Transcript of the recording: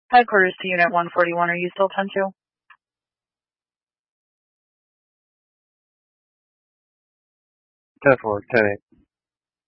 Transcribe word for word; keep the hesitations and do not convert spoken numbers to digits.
Headquarters to Unit one forty-one, are you still ten two? ten four, ten eight.